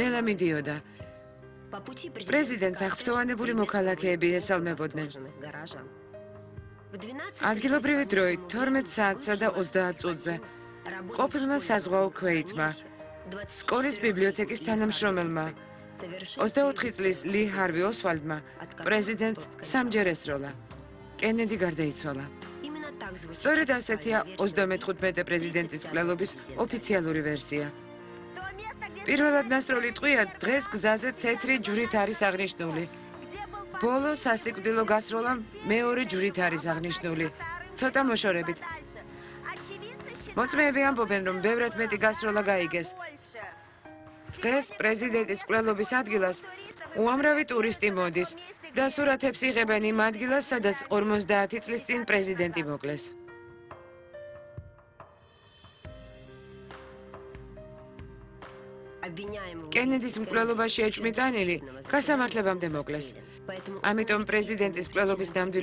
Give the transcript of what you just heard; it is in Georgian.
ნელა მიდიოდა. პრეზიდენტს აღფრთოვანებული მოქალაქეები ესალმებოდნენ. ადგილობრივი დროით 12 საათსა და 30 წუთზე ყოფილმა საზღვაო ქვეითმა სკოლის ბიბლიოთეკის თანამშრომელმა 24 წლის ლი ჰარვი ოსვალდმა პრეზიდენტს სამჯერ ესროლა. კენედი გარდაიცვალა. სწორედ ასეთია 35 პრეზიდენტის მკვლელობის ოფიციალური ვერსია. პირველად ნასროლი ტყვია დღეს გზაზე თეთრი ჯვრით არის აღნიშნული. ბოლო სასიკვდილო გასროლამ მეორე ჯვრით არის აღნიშნული. ცოტა მოშორებით. მოწმეები ამბობენ, რომ ბევრად მეტი გასროლა გაიგეს. დღეს პრეზიდენტის მკვლელობის ადგილას უამრავი ტურისტი მოდის და სურათებს იღებენ იმ ადგილას, სადაც 50 წლის წინ პრეზიდენტი მოკლეს. კენედის მკვლელობაში ეჭვმიტანილი გასამართლებამდე მოკლეს. ამიტომ პრეზიდენტის მკვლელობის ნამდვილი